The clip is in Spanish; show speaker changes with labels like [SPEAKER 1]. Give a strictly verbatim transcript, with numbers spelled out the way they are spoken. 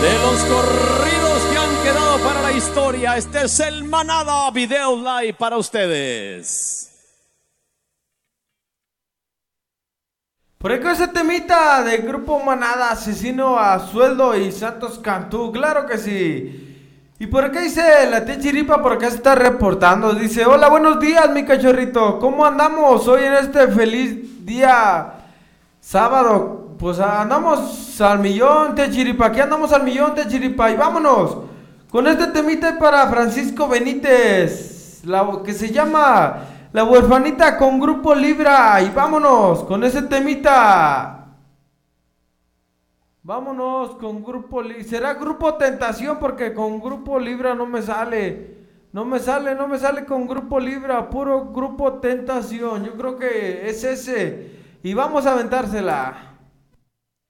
[SPEAKER 1] de los corridos que han quedado para la historia. Este es el Manada Video Live para ustedes.
[SPEAKER 2] Por acá ese temita del grupo Manada, Asesino a Sueldo y Santos Cantú, claro que sí. Y por acá dice la tía Chiripa, por acá se está reportando, dice: hola, buenos días mi cachorrito, ¿cómo andamos hoy en este feliz día sábado? Pues andamos al millón, tía Chiripa, aquí andamos al millón, tía Chiripa, y vámonos con este temita para Francisco Benítez, la, que se llama La Huerfanita con Grupo Libra, y vámonos con ese temita. Vámonos con Grupo Libra. Será Grupo Tentación porque con Grupo Libra no me sale. No me sale, no me sale con Grupo Libra. Puro Grupo Tentación. Yo creo que es ese. Y vamos a aventársela.